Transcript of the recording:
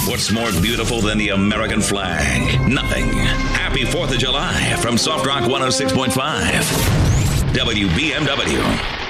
What's more beautiful than the American flag? Nothing. Happy 4th of July from Soft Rock 106.5. WBMW.